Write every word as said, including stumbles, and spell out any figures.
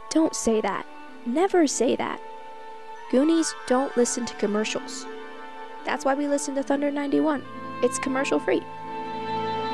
Don't say that. Never say that. Goonies don't listen to commercials. That's why we listen to Thunder ninety-one. It's commercial free.